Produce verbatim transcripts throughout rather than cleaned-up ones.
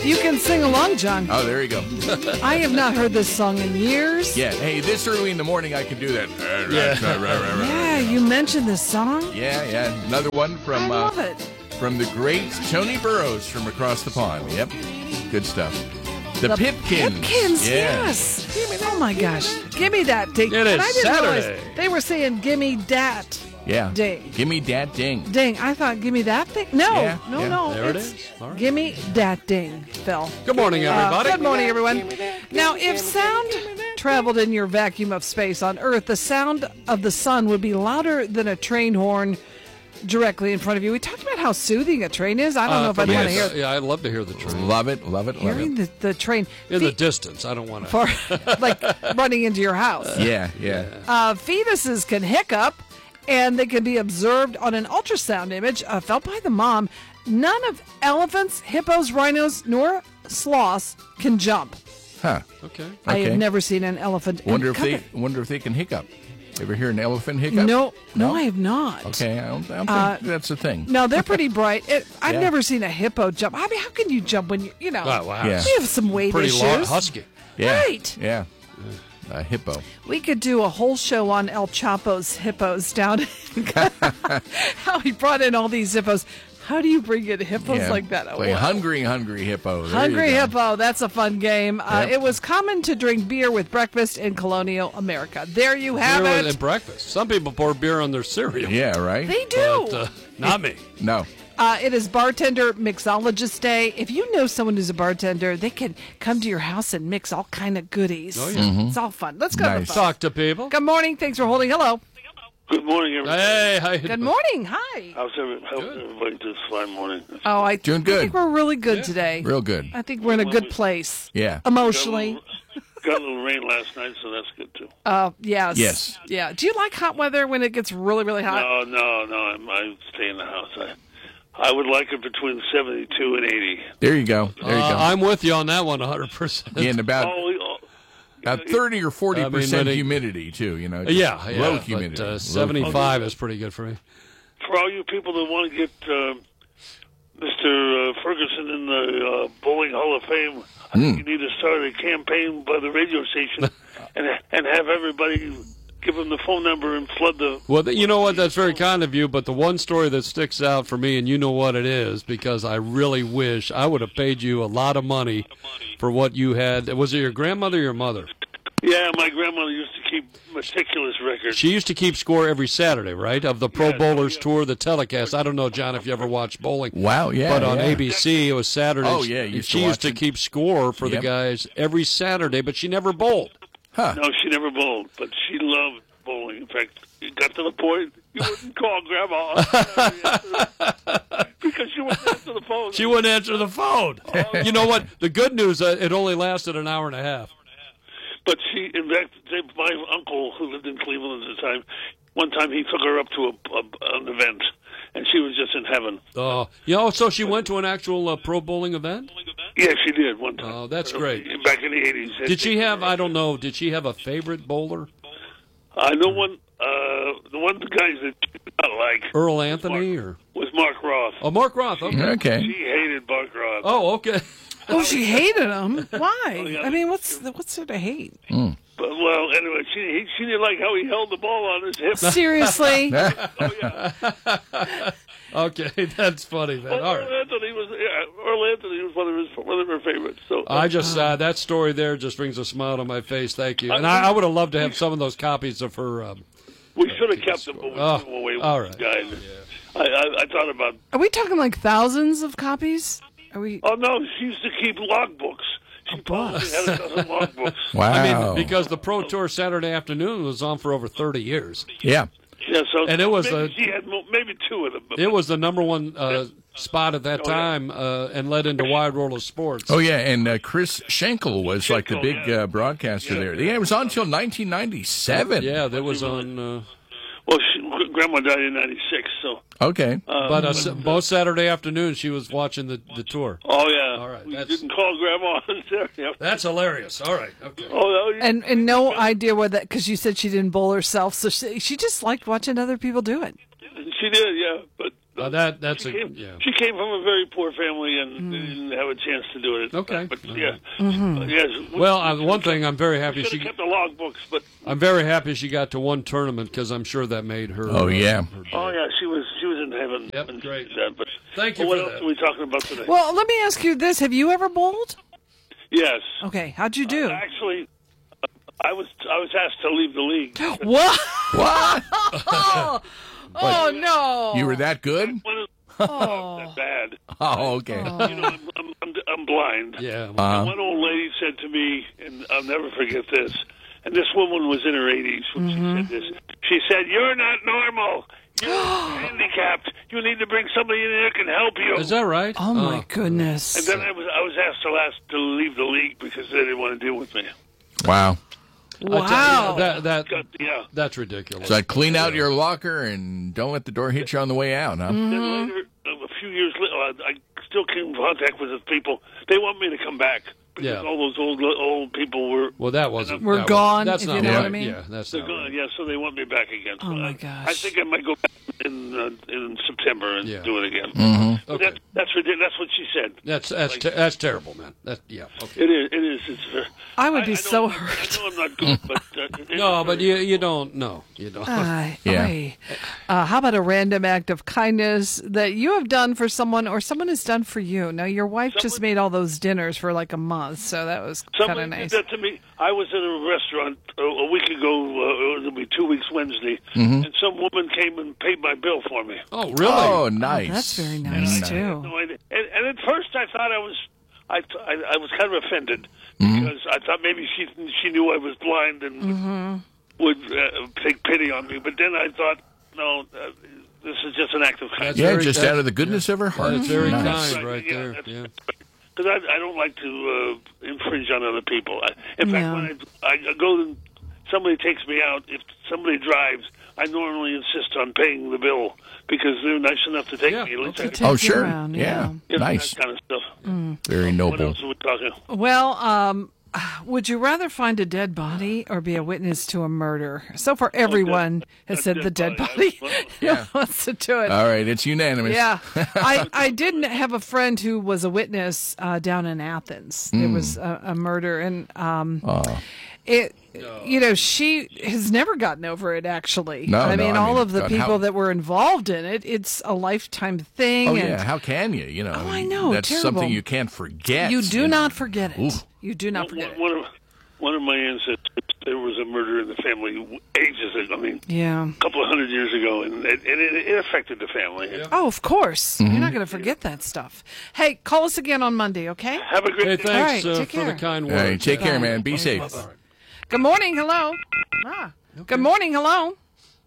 You can sing along, John. Oh, there you go. I have not heard this song in years. Yeah. Hey, this early in the morning, I can do that. Yeah. Yeah, you mentioned this song. Yeah, yeah. Another one from I love uh, it. from the great Tony Burrows from across the pond. Yep. Good stuff. The, The Pipkins. Pipkins, Yeah. yes. Oh my gosh. Give me that ding. It is And I didn't realize Saturday. they were saying gimme dat Yeah. ding. Give me that ding. Ding. I thought gimme that thing. No, Yeah, no, yeah. no. There it it's is. All right. Gimme that ding, Phil. Good morning, Uh, everybody. good morning, everyone. Now, if sound traveled in your vacuum of space on Earth, the sound of the sun would be louder than a train horn directly in front of you. We talked about how soothing a train is. I don't know if I'd from- want to yes, hear Yeah, I'd love to hear the train. Love it. Love it. Love hearing it. the, the train In Fe- the distance. I don't want to. for like running into your house. Yeah, yeah. Uh, fetuses can hiccup, and they can be observed on an ultrasound image uh, felt by the mom. None of elephants, hippos, rhinos, nor sloths can jump. Huh. Okay. I have Okay. never seen an elephant. Wonder if come they it- wonder if they can hiccup. Ever hear an elephant hiccup? No, no, No? I have not. Okay, I don't, I don't think Uh, that's a thing. No, they're pretty bright. It, I've Yeah. never seen a hippo jump. I mean, how can you jump when you, you know, Oh, wow. Yeah. we have some weight Pretty issues. long, husky. Yeah. Right. Yeah. A hippo. We could do a whole show on El Chapo's hippos down. How he brought in all these hippos. How do you bring in hippos Yeah. like that? Play Wow. hungry, hungry hippo. There you Hungry go. Hippo, that's a fun game. Uh, Yep. It was common to drink beer with breakfast in colonial America. There you have Beer it. and breakfast. Some people pour beer on their cereal. Yeah, right? They do. But, uh, not me. No. Uh, it is Bartender Mixologist Day. If you know someone who's a bartender, they can come to your house and mix all kind of goodies. Oh, yeah. It's all fun. Let's go to Nice. the phone. Talk to people. Good morning. Thanks for holding. Hello. Good morning, everybody. Hey, how you Good doing? morning. Hi. How's, every, how's Good. everybody this fine morning? Oh, I, Doing I good. think we're really good today. Real good. I think we're in a good place. Yeah. Emotionally. Got a little rain last night, so that's good too. Uh, yes. Yes. Yeah. Do you like hot weather when it gets really, really hot? No, no, no. I'm, I stay in the house. I, I would like it between seventy-two and eighty. There you go. There you Uh, go. I'm with you on that one one hundred percent. Yeah, and about, Oh, we- oh, about thirty or forty I mean, percent but it- humidity, too, you know. just Yeah, yeah. Low but, humidity. uh, Low seventy-five is pretty good for me. for all you people that want to get uh, Mister Uh, Ferguson in the uh, Bowling Hall of Fame, I think you need to start a campaign by the radio station and and have everybody give him the phone number and flood the. Well, th- you know what? That's very kind of you. But the one story that sticks out for me, and you know what it is, because I really wish I would have paid you a lot of money for what you had. Was it your grandmother or your mother? Yeah, my grandmother used to keep meticulous records. She used to keep score every Saturday, right, of the Pro Yeah, Bowlers yeah. Tour, the telecast. I don't know, John, if you ever watched bowling. Wow, yeah. But on yeah. A B C, it was Saturday. Oh, yeah, you used she to used watch to it. keep score for the Yep. guys every Saturday, but she never bowled. Huh. No, she never bowled, but she loved bowling. In fact, it got to the point you wouldn't call Grandma because she wouldn't answer the phone. She wouldn't answer the phone. You know what? The good news, uh, it only lasted an hour and a half. But she, in fact, they- my uncle who lived in Cleveland at the time, one time he took her up to a, a, an event, and she was just in heaven. Oh, you know, so she went to an actual uh, pro bowling event? Yeah, she did one time. Oh, that's great. Back in the eighties. Did she have, I don't know, did she have a favorite bowler? I know one. Uh, the one of the guys that she did not like Earl Anthony or? was Mark Roth. Oh, Mark Roth, okay. Okay. She hated Mark Roth. Oh, okay. Oh, she hated him. Why? yeah. I mean, what's what's there to hate? But, well, anyway, she he, she didn't like how he held the ball on his hip. Seriously? Oh yeah. Okay, that's funny then. Well, All Earl right. Anthony was yeah, Earl Anthony was one of his one of her favorites. So I just, uh, that story there just brings a smile on my face. Thank you. And I, I would have loved to have some of those copies of her. Um, we should have kept them, but we Oh, threw them away with all the right. guy. I, I I thought about. Are we talking like thousands of copies? Are we? Oh no, she used to keep logbooks. She probably had a dozen logbooks. Wow. I mean, because the Pro Tour Saturday afternoon was on for over thirty years. Yeah. Yeah, so And it was maybe a- she had mo- maybe two of them. But It was the number one uh, spot at that Oh, yeah. time uh, and led into Wide World of Sports. Oh, yeah, and uh, Chris Schenkel was like the Schenkel, big yeah. uh, broadcaster Yeah. there. Yeah, it was on until nineteen ninety-seven. Yeah, that was on. Uh, well, she, Grandma died in ninety-six, so. Okay. Um, but uh, s- both Saturday afternoons, she was watching the, the tour. Oh yeah. All right, We that's- didn't call Grandma on there. Yep. That's hilarious. All right. Okay. Oh, no, you- And and no idea what that, because you said she didn't bowl herself, so she, she just liked watching other people do it. she did, yeah. But Uh, that that's she a came, yeah. She came from a very poor family and Mm. didn't have a chance to do it. Okay. But All yeah, right. Mm-hmm. uh, yes. we- Well, we uh, should've one kept- thing I'm very happy should she. have kept the logbooks, but I'm very happy she got to one tournament because I'm sure that made her. Oh, uh, yeah. her day. oh yeah, she was she was in heaven. Yep, And great. That, but Thank but you what for else that. are we talking about today? Well, let me ask you this: have you ever bowled? yes. Okay, how'd you do? Uh, actually, uh, I was I was asked to leave the league. What? What? Oh, oh no! You were that good? One of- Oh. that bad. Oh, okay. You know, I'm, I'm, I'm, I'm blind. Yeah. Uh, And one old lady said to me, and I'll never forget this, and this woman was in her eighties when Mm-hmm. she said this. She said, "You're not normal. You're handicapped. You need to bring somebody in here that can help you." Is that right? Oh my Uh, goodness! And then I was I was asked to last to leave the league because they didn't want to deal with me. Wow. I tell you, Wow! that that Got, yeah. that's ridiculous. So I clean out your locker and don't let the door hit you on the way out, huh? Mm-hmm. Then later, a few years later, I, I still came in contact with the people. They want me to come back because Yeah. all those old old people were Well, that wasn't. We're that was- gone, That's if not you know right. what I mean. Yeah, that's they're not gone. right. Yeah, so they want me back again. So Oh, my I, gosh. I think I might go back in uh, in September and Yeah. do it again. Mm-hmm. But Okay. that, that's ridiculous. That's what she said. That's that's te- that's terrible, man. That yeah. Okay. It is. It is. It's. Uh, I would be I so know, hurt. I know I'm not good, but uh, it is No, but very- you you don't know. You don't. Ay, Yeah. ay. Uh, how about a random act of kindness that you have done for someone or someone has done for you? Now, your wife just Someone- made all those dinners for like a month, so that was kind Someone of nice. did that to me. I was at a restaurant a, a week ago. Uh, it'll be two weeks Wednesday, and some woman came and paid my bill for me. Oh, really? Oh, nice. That's very nice, Mm. too. No, and, and, and at first I thought I was, I, I, I was kind of offended because I thought maybe she she knew I was blind and Mm-hmm. would, would uh, take pity on me. But then I thought, no, uh, this is just an act of kindness. That's Yeah, very- just that- out of the goodness of her heart. That's very Nice. kind, right Yeah, there. that's- Yeah. Because I, I don't like to uh, infringe on other people. I, in Yeah. fact, when I, I go and somebody takes me out, if somebody drives, I normally insist on paying the bill because they're nice enough to take Yeah, me. At least okay. I Take Oh, you sure. around, yeah. get Nice. that kind of stuff. Very What noble. else are we talking? Well, um, would you rather find a dead body or be a witness to a murder? So far, everyone has a said dead the dead body. body. Yeah. wants to do it. All right, it's unanimous. Yeah, I, I didn't have a friend who was a witness uh, down in Athens. There was a, a murder, and um, Oh. it, you know, she has never gotten over it. Actually, No, I no, mean, I all mean, of the God, people how- that were involved in it, it's a lifetime thing. Oh, and yeah. How can you? You know, Oh, I know, that's terrible. something you can't forget. you do know. not forget it. Oof. You do not forget One, it. one of one of my ancestors, there was a murder in the family ages ago. I mean, Yeah. a couple of hundred years ago, and it, and it, it affected the family. Oh, of course. Mm-hmm. You're not going to forget that stuff. Hey, call us again on Monday, okay? Have a great Hey, day. thanks All right, uh, take for the care. kind All words. right, take care, Bye. man. Be safe. Good morning. Hello. Ah. Good morning. Hello.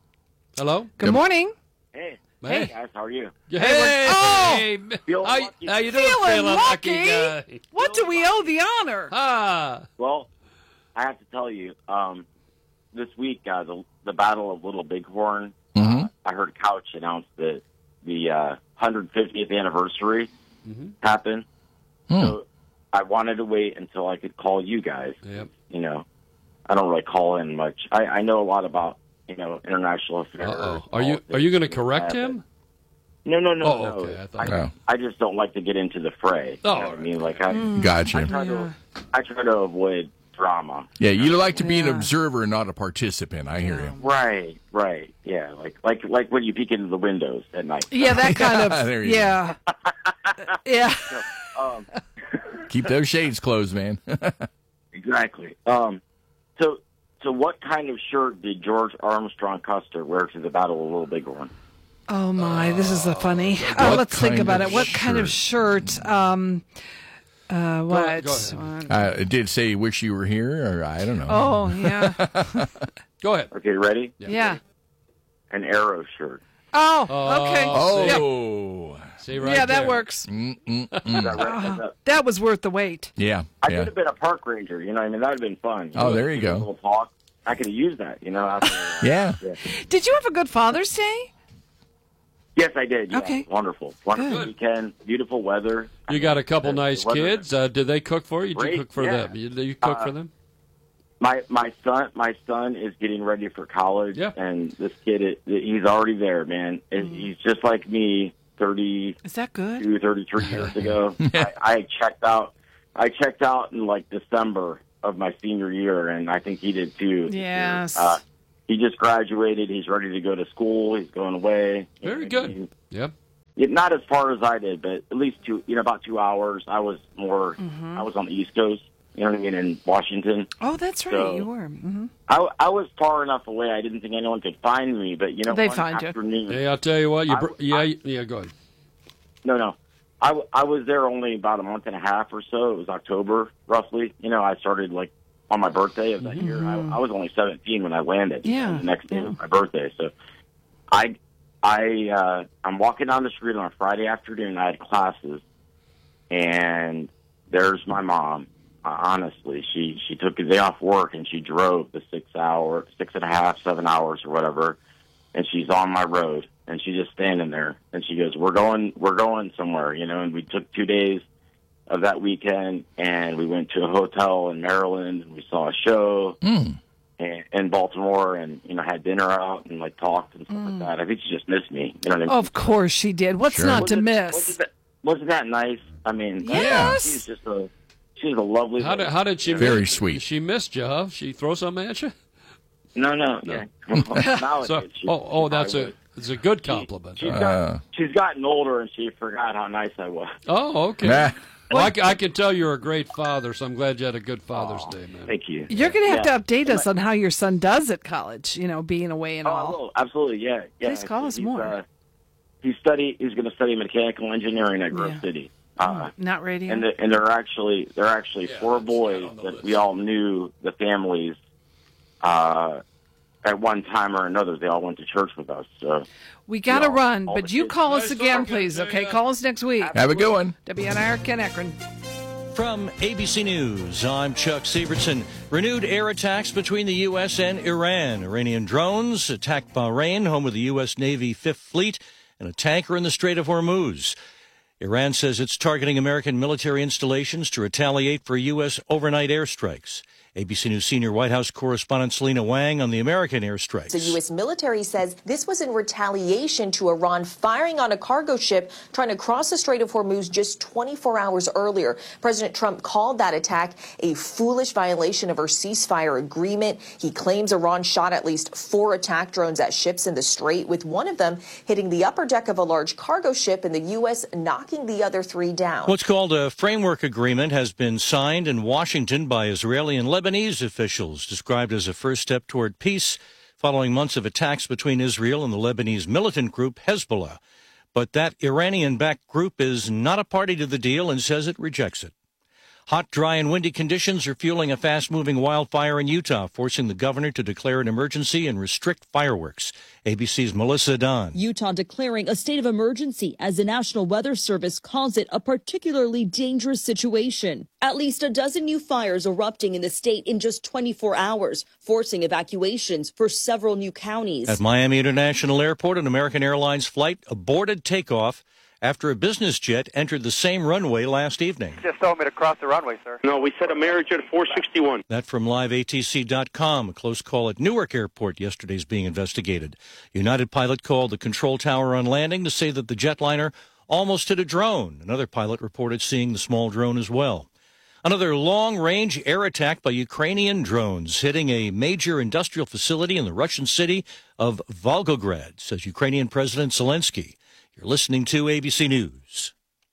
Hello. Good Good- morning. Hey, Hey. hey guys, how are you? Hey, Hey, oh! hey, Feel how, lucky. how you doing, Feeling feeling lucky. guy? What do we owe the honor? Ah, Well, I have to tell you, um, this week, uh, the the Battle of Little Bighorn. Mm-hmm. I heard Couch announce that the uh, one hundred fiftieth anniversary happened. Hmm. So I wanted to wait until I could call you guys. yep. You know, I don't really call in much. I, I know a lot about you know international affairs. Uh-oh. Are you are you going to correct him? No, no, no, Oh, no. okay, I thought- I, Oh. I just don't like to get into the fray. Oh, you know what I mean, like I, Mm. I Gotcha. try to, I try to avoid drama. Yeah, you like to be an Yeah. observer, not a participant. I hear you. Right, right, yeah, like like like when you peek into the windows at night. Yeah, that kind of. There you go. yeah. yeah. Um, Keep those shades closed, man. exactly. Um, so so what kind of shirt did George Armstrong Custer wear to the Battle of Little Bighorn? Oh my, this is a funny. Oh, What let's think kind about of it. What kind of shirt? Um, uh, what? go ahead. Uh, it did say wish you were here, or I don't know. Oh yeah, Go ahead. Okay, ready? yeah. An arrow shirt. Oh, Oh. okay. Oh. See right Yeah, that there. works. Mm-mm-mm. Is that right? Is that- That was worth the wait. Yeah. I yeah. could have been a park ranger. You know, what I mean, that would have been fun. You Oh, know, there you give a go. little talk. I could have used that. You know. After, uh, Yeah. Did you have a good Father's Day? Yes, I did. Yeah. Okay. Wonderful. Wonderful Good. weekend. Beautiful weather. You got a couple The nice weather- kids. Uh, did they cook for you? Did you Great, cook for yeah. them? You, you cook Uh, for them? My my son my son is getting ready for college, Yeah. and this kid is, he's already there, man. And He's just like me. thirty, Is that good? two, thirty-three years ago. I, I checked out. I checked out in like December of my senior year, and I think he did too. Yes. Uh, he just graduated. He's ready to go to school. He's going away. Very And good. he- Yep. it, not as far as I did, but at least two, you know, about two hours. I was more. Mm-hmm. I was on the East Coast. You know what I mean? In Washington. Oh, that's right. So- you were. hmm I, I was far enough away. I didn't think anyone could find me. But you know, They'd one find you. afternoon, Hey, I'll tell you what. You I- br- yeah, I- yeah. Go ahead. No, no. I, w- I was there only about a month and a half or so. It was October, roughly. You know, I started like on my birthday of that year. I, I was only seventeen when I landed. Yeah, And the next day yeah. was my birthday. So I, I, uh, I'm walking down the street on a Friday afternoon. I had classes, and there's my mom. Uh, honestly, she she took a day off work and she drove the six hour, six and a half, seven hours or whatever, and she's on my road. And she's just standing there, and she goes, "We're going, we're going somewhere," you know. And we took two days of that weekend, and we went to a hotel in Maryland, and we saw a show Mm. in, in Baltimore, and you know, had dinner out and like talked and stuff like that. I think she just missed me. You know what I mean? Of course she did. What's Sure. not to Wasn't- miss? Wasn't that, wasn't that nice? I mean, Yes. she's just a she's a lovely. How did how did she? Very miss, sweet. She missed you, huh? She throw something at you? no, no, yeah. Now So, it- she- oh, oh, that's I a would. it's a good compliment. She's, Uh. got, she's gotten older, and she forgot how nice I was. Oh, okay. Nah. Well, I, c- I can tell you're a great father, so I'm glad you had a good Father's Day, man. Thank you. You're going to have Yeah. to update us on how your son does at college, you know, being away and Oh, I all. will. Absolutely, yeah. yeah. Please call us He's, more. Uh, he's study. He's going to study mechanical engineering at Grove Yeah. City. Uh, Not radio. and the, and there are actually there are actually four boys that we all knew the families uh, at one time or another. They all went to church with us. So we got to you know, run, all but the you kids- call us Nice again, talking please, to okay? ya. Call us next week. Have a good one. W N I R Ken Ekron. From A B C News, I'm Chuck Severson. Renewed air attacks between the U S and Iran. Iranian drones attacked Bahrain, home of the U S Navy Fifth Fleet, and a tanker in the Strait of Hormuz. Iran says it's targeting American military installations to retaliate for U S overnight airstrikes. A B C News senior White House correspondent Selena Wang on the American airstrikes. The U S military says this was in retaliation to Iran firing on a cargo ship trying to cross the Strait of Hormuz just twenty-four hours earlier. President Trump called that attack a foolish violation of our ceasefire agreement. He claims Iran shot at least four attack drones at ships in the Strait, with one of them hitting the upper deck of a large cargo ship and the U S knocking the other three down. What's called a framework agreement has been signed in Washington by Israeli and Lebanese officials, described as a first step toward peace following months of attacks between Israel and the Lebanese militant group Hezbollah. But that Iranian-backed group is not a party to the deal and says it rejects it. Hot, dry, and windy conditions are fueling a fast-moving wildfire in Utah, forcing the governor to declare an emergency and restrict fireworks. A B C's Melissa Don. Utah declaring a state of emergency as the National Weather Service calls it a particularly dangerous situation. At least a dozen new fires erupting in the state in just twenty-four hours, forcing evacuations for several new counties. At Miami International Airport, an American Airlines flight aborted takeoff after a business jet entered the same runway last evening. Just told me to cross the runway, sir. No, we set a marriage at four sixty-one. That from live A T C dot com. A close call at Newark Airport yesterday is being investigated. United pilot called the control tower on landing to say that the jetliner almost hit a drone. Another pilot reported seeing the small drone as well. Another long-range air attack by Ukrainian drones hitting a major industrial facility in the Russian city of Volgograd, says Ukrainian President Zelensky. You're listening to A B C News.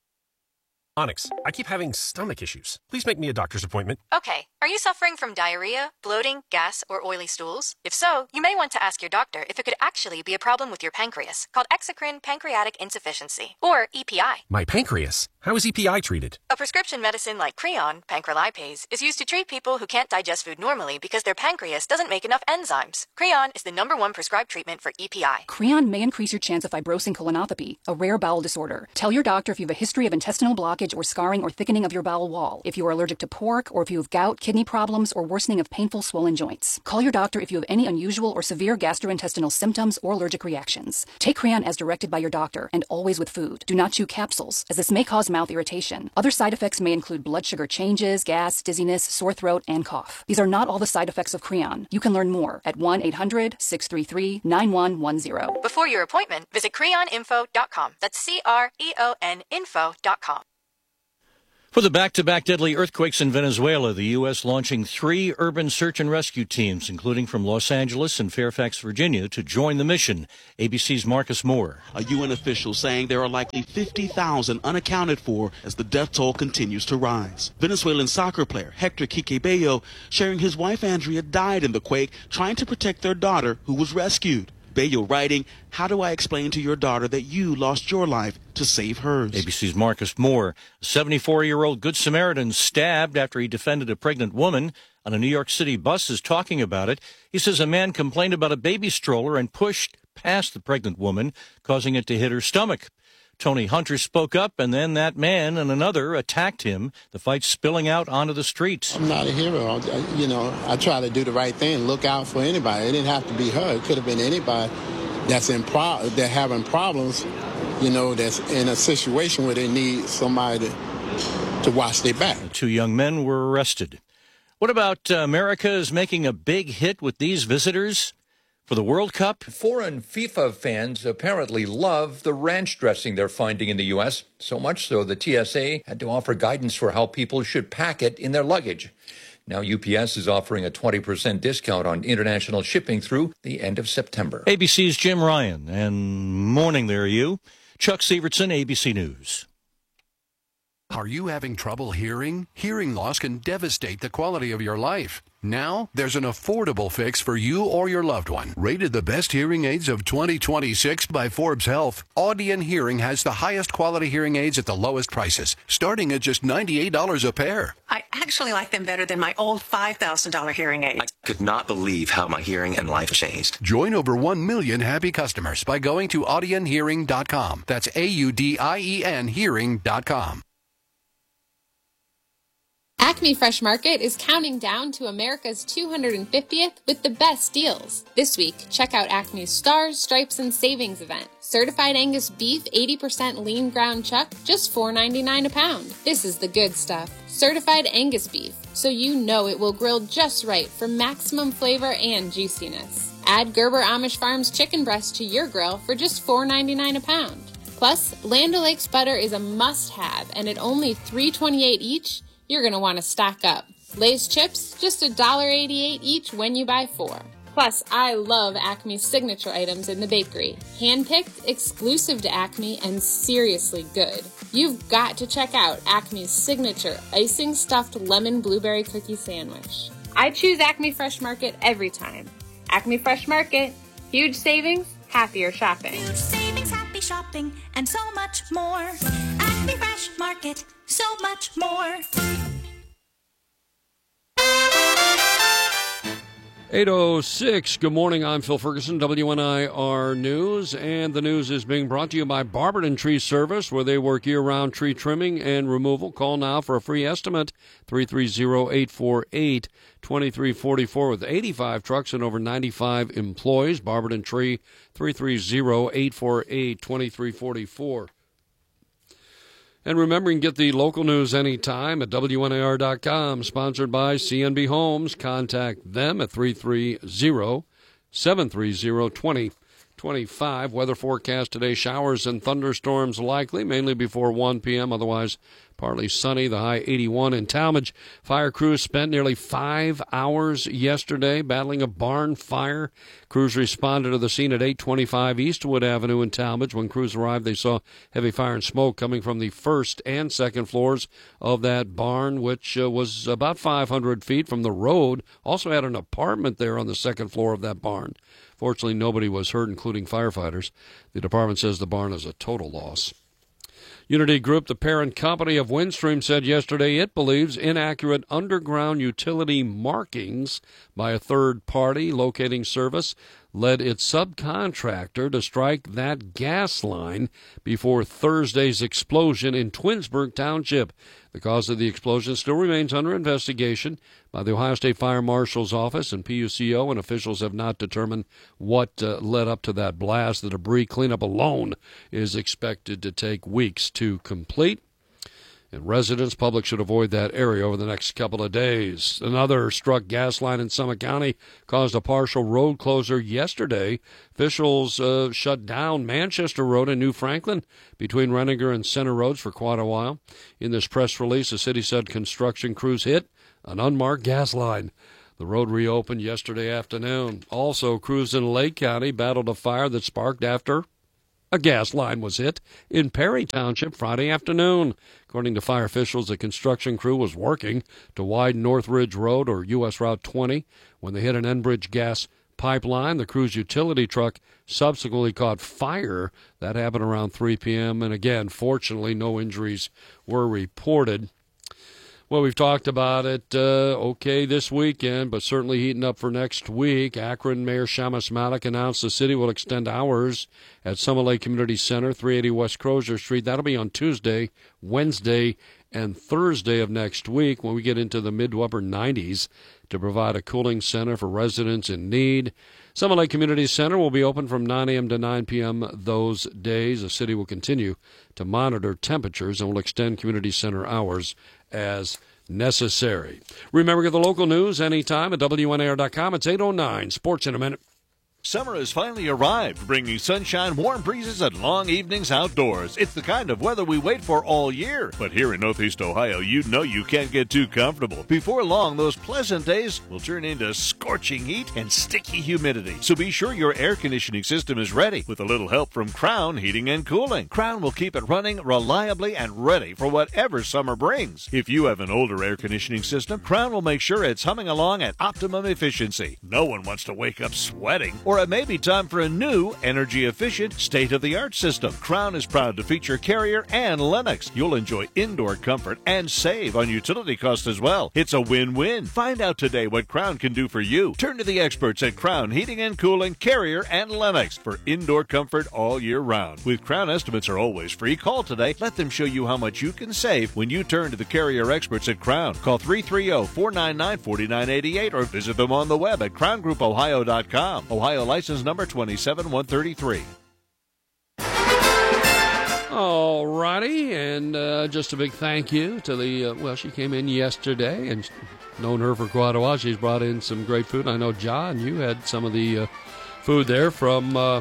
Onyx, I keep having stomach issues. Please make me a doctor's appointment. Okay, are you suffering from diarrhea, bloating, gas, or oily stools? If so, you may want to ask your doctor if it could actually be a problem with your pancreas, called exocrine pancreatic insufficiency, or E P I. My pancreas? How is E P I treated? A prescription medicine like Creon, pancrelipase, is used to treat people who can't digest food normally because their pancreas doesn't make enough enzymes. Creon is the number one prescribed treatment for E P I. Creon may increase your chance of fibrosing colonopathy, a rare bowel disorder. Tell your doctor if you have a history of intestinal blockage or scarring or thickening of your bowel wall, if you are allergic to pork, or if you have gout, kidney problems, or worsening of painful swollen joints. Call your doctor if you have any unusual or severe gastrointestinal symptoms or allergic reactions. Take Creon as directed by your doctor and always with food. Do not chew capsules, as this may cause mouth irritation. Other side effects may include blood sugar changes, gas, dizziness, sore throat, and cough. These are not all the side effects of Creon. You can learn more at one eight hundred six three three nine one one zero. Before your appointment, visit creon info dot com. That's C R E O N info dot com. For the back-to-back deadly earthquakes in Venezuela, the U S launching three urban search and rescue teams, including from Los Angeles and Fairfax, Virginia, to join the mission. A B C's Marcus Moore. A U N official saying there are likely fifty thousand unaccounted for as the death toll continues to rise. Venezuelan soccer player Hector Quique Bello sharing his wife Andrea died in the quake trying to protect their daughter who was rescued. Bello writing, "How do I explain to your daughter that you lost your life to save hers?" A B C's Marcus Moore. A seventy-four-year-old Good Samaritan stabbed after he defended a pregnant woman on a New York City bus is talking about it. He says a man complained about a baby stroller and pushed past the pregnant woman, causing it to hit her stomach. Tony Hunter spoke up, and then that man and another attacked him, the fight spilling out onto the streets. I'm not a hero. You know, I try to do the right thing, look out for anybody. It didn't have to be her. It could have been anybody that's in pro- that having problems, you know, that's in a situation where they need somebody to, to watch their back. The two young men were arrested. What about uh, America is making a big hit with these visitors for the World Cup? Foreign FIFA fans apparently love the ranch dressing they're finding in the U S, so much so the T S A had to offer guidance for how people should pack it in their luggage. Now U P S is offering a twenty percent discount on international shipping through the end of September. A B C's Jim Ryan, and morning there, you. Chuck Severtson, A B C News. Are you having trouble hearing? Hearing loss can devastate the quality of your life. Now, there's an affordable fix for you or your loved one. Rated the best hearing aids of twenty twenty-six by Forbes Health, Audion Hearing has the highest quality hearing aids at the lowest prices, starting at just ninety-eight dollars a pair. I actually like them better than my old five thousand dollars hearing aids. I could not believe how my hearing and life changed. Join over one million happy customers by going to audion hearing dot com. That's A U D I E N hearing dot com. Acme Fresh Market is counting down to America's two hundred fiftieth with the best deals. This week, check out Acme's Stars, Stripes, and Savings event. Certified Angus beef, eighty percent lean ground chuck, just four ninety-nine a pound. This is the good stuff. Certified Angus beef, so you know it will grill just right for maximum flavor and juiciness. Add Gerber Amish Farms chicken breast to your grill for just four ninety-nine a pound. Plus, Land O'Lakes butter is a must-have, and at only three twenty-eight each, you're going to want to stock up. Lay's chips, just one dollar eighty-eight each when you buy four. Plus, I love Acme's signature items in the bakery. Hand-picked, exclusive to Acme, and seriously good. You've got to check out Acme's signature icing stuffed lemon blueberry cookie sandwich. I choose Acme Fresh Market every time. Acme Fresh Market, huge savings, happier shopping. Huge savings, happy shopping, and so much more. Acme Fresh Market, so much more. eight oh six, good morning. I'm Phil Ferguson, W N I R News, and the news is being brought to you by Barberton Tree Service, where they work year-round tree trimming and removal. Call now for a free estimate, three three zero, eight four eight, two three four four, with eighty-five trucks and over ninety-five employees. Barberton Tree, three three zero, eight four eight, two three four four. And remember, you can get the local news anytime at W N A R dot com, sponsored by C N B Homes. Contact them at three three zero, seven three zero, two zero two five. Weather forecast today, showers and thunderstorms likely, mainly before one p.m., otherwise partly sunny, the high eighty-one in Talmadge. Fire crews spent nearly five hours yesterday battling a barn fire. Crews responded to the scene at eight twenty-five Eastwood Avenue in Talmadge. When crews arrived, they saw heavy fire and smoke coming from the first and second floors of that barn, which uh, was about five hundred feet from the road. Also had an apartment there on the second floor of that barn. Fortunately, nobody was hurt, including firefighters. The department says the barn is a total loss. Unity Group, the parent company of Windstream, said yesterday it believes inaccurate underground utility markings by a third party locating service led its subcontractor to strike that gas line before Thursday's explosion in Twinsburg Township. The cause of the explosion still remains under investigation by the Ohio State Fire Marshal's Office and P U C O, and officials have not determined what uh, led up to that blast. The debris cleanup alone is expected to take weeks to complete. And residents, public should avoid that area over the next couple of days. Another struck gas line in Summit County caused a partial road closure yesterday. Officials uh, shut down Manchester Road in New Franklin between Renninger and Center Roads for quite a while. In this press release, the city said construction crews hit an unmarked gas line. The road reopened yesterday afternoon. Also, crews in Lake County battled a fire that sparked after a gas line was hit in Perry Township Friday afternoon. According to fire officials, the construction crew was working to widen Northridge Road, or U S Route twenty, when they hit an Enbridge gas pipeline. The crew's utility truck subsequently caught fire. That happened around three p.m. And again, fortunately, no injuries were reported. Well, we've talked about it, uh, okay, this weekend, but certainly heating up for next week. Akron Mayor Shamus Malik announced the city will extend hours at Summit Lake Community Center, three eighty West Crozier Street. That'll be on Tuesday, Wednesday, and Thursday of next week when we get into the mid to upper nineties to provide a cooling center for residents in need. Summit Lake Community Center will be open from nine a.m. to nine p.m. those days. The city will continue to monitor temperatures and will extend community center hours as necessary. Remember, get the local news anytime at W N A R dot com. It's eight oh nine. Sports in a minute. Summer has finally arrived, bringing sunshine, warm breezes, and long evenings outdoors. It's the kind of weather we wait for all year. But here in Northeast Ohio, you know you can't get too comfortable. Before long, those pleasant days will turn into scorching heat and sticky humidity. So be sure your air conditioning system is ready with a little help from Crown Heating and Cooling. Crown will keep it running reliably and ready for whatever summer brings. If you have an older air conditioning system, Crown will make sure it's humming along at optimum efficiency. No one wants to wake up sweating, or it may be time for a new, energy-efficient, state-of-the-art system. Crown is proud to feature Carrier and Lennox. You'll enjoy indoor comfort and save on utility costs as well. It's a win-win. Find out today what Crown can do for you. Turn to the experts at Crown Heating and Cooling, Carrier, and Lennox for indoor comfort all year round. With Crown, estimates are always free. Call today. Let them show you how much you can save when you turn to the Carrier experts at Crown. Call three three zero, four nine nine, four nine eight eight or visit them on the web at crown group ohio dot com. Ohio license number twenty-seven one thirty-three. All righty, and uh, just a big thank you to the, uh, well, she came in yesterday, and known her for quite a while. She's brought in some great food. I know, John, you had some of the uh, food there from, uh,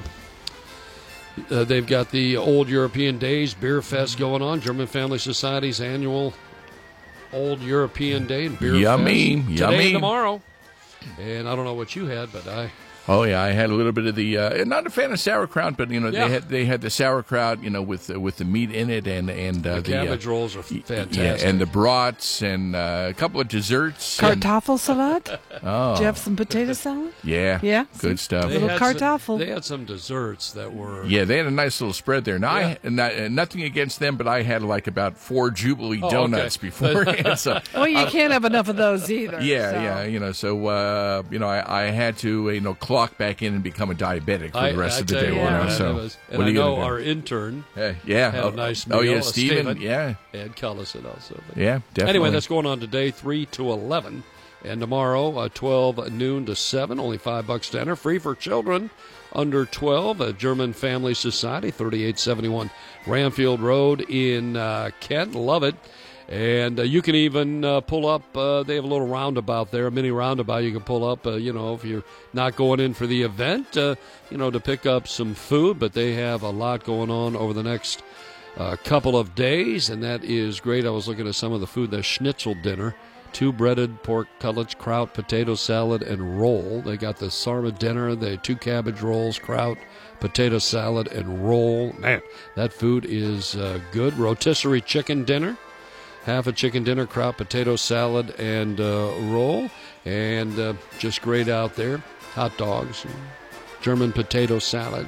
uh, they've got the Old European Days Beer Fest going on, German Family Society's annual Old European Day and Beer Yummy, Fest. yummy. Today and tomorrow. And I don't know what you had, but I... Oh yeah, I had a little bit of the. Uh, not a fan of sauerkraut, but you know Yeah. they had they had the sauerkraut, you know, with uh, with the meat in it, and and uh, The the, cabbage uh, rolls are y- fantastic. Yeah, and the brats, and uh, a couple of desserts. and- Kartoffelsalat? Oh, Did you have some potato salad? yeah, Yeah? good stuff. They Little had kartoffel. Some, they had some desserts that were... Yeah, they had a nice little spread there. Now, Yeah. I, not, uh, nothing against them, but I had like about four Jubilee Oh, donuts okay. beforehand. So, Well, you uh, can't have enough of those either. yeah, so. yeah, you know, so uh, you know, I, I had to, you know, clock back in and become a diabetic for I, the rest I of the tell day. you You what, know, man, so it was, and what are I you know gonna do? our intern Hey, yeah, had oh, a nice oh, meal. yeah, uh, Stephen, yeah. And Cullison also. But Yeah, definitely. Anyway, that's going on today, three to eleven. And tomorrow, uh, twelve noon to seven, only five bucks to enter. Free for children under twelve. A German Family Society, thirty-eight seventy-one Ramfield Road in uh, Kent. Love it. And uh, you can even uh, pull up, uh, they have a little roundabout there, a mini roundabout you can pull up, uh, you know, if you're not going in for the event, uh, you know, to pick up some food. But they have a lot going on over the next uh, couple of days, and that is great. I was looking at some of the food, the schnitzel dinner, two breaded pork cutlets, kraut, potato salad, and roll. They got the sarma dinner, the two cabbage rolls, kraut, potato salad, and roll. Man, that food is uh, good. Rotisserie chicken dinner. Half a chicken dinner, kraut, potato salad, and uh, roll. And uh, just great out there. Hot dogs, and German potato salad.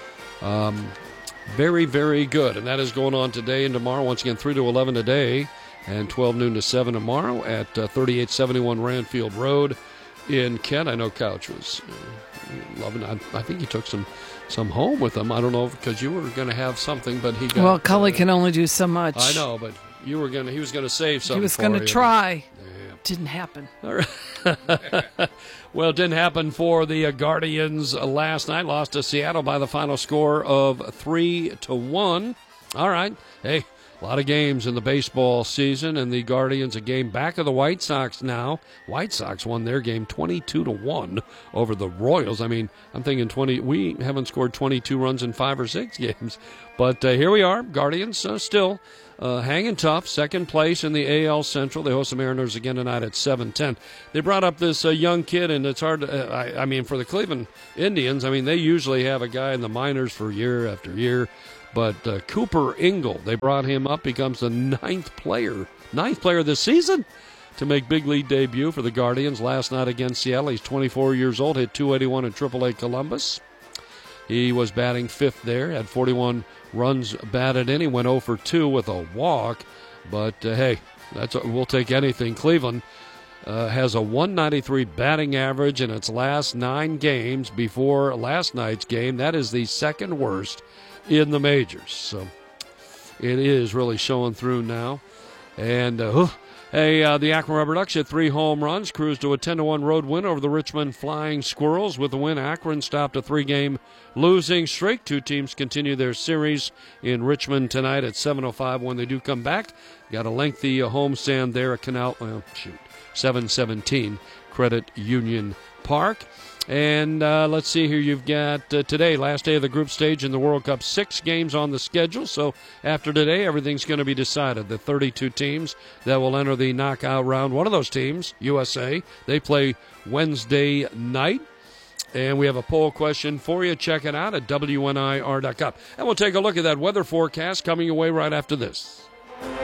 Um, very, very good. And that is going on today and tomorrow. Once again, three to eleven today and twelve noon to seven tomorrow at uh, thirty-eight seventy-one Ranfield Road in Kent. I know Couch was uh, loving it. I, I think he took some, some home with him. I don't know, because you were going to have something, but he got... Well, Cully uh, can only do so much. I know, but... You were gonna. He was gonna save something. He was for going to you. try. Didn't happen. All right. Well, it didn't happen for the uh, Guardians uh, last night. Lost to Seattle by the final score of three to one. All right. Hey, A lot of games in the baseball season, and the Guardians a game back of the White Sox now. White Sox won their game twenty-two to one over the Royals. I mean, I'm thinking twenty. We haven't scored twenty-two runs in five or six games, but uh, here we are. Guardians uh, still uh, hanging tough, second place in the A L Central. They host the Mariners again tonight at seven ten. They brought up this uh, young kid, and it's hard to, uh, I, I mean, for the Cleveland Indians, I mean, they usually have a guy in the minors for year after year. But uh, Cooper Ingle, they brought him up, becomes the ninth player, ninth player this season to make big league debut for the Guardians last night against Seattle. He's twenty-four years old, hit two eighty-one in triple A Columbus. He was batting fifth there, had forty-one runs batted in. He went oh for two with a walk. But, uh, hey, that's a, we'll take anything. Cleveland uh, has a one ninety-three batting average in its last nine games before last night's game. That is the second worst in the majors. So it is really showing through now. And, uh, hey, uh, the Akron Rubber Ducks hit three home runs, cruised to a ten to one road win over the Richmond Flying Squirrels. With the win, Akron stopped a three-game losing streak. Two teams continue their series in Richmond tonight at seven oh five when they do come back. Got a lengthy uh, homestand there at Canal, well, shoot, seven seventeen Credit Union Park. And uh, let's see here, you've got uh, today, last day of the group stage in the World Cup, six games on the schedule. So after today, everything's going to be decided. The thirty-two teams that will enter the knockout round. One of those teams, U S A, they play Wednesday night. And we have a poll question for you. Check it out at W N I R dot com. And we'll take a look at that weather forecast coming your way right after this.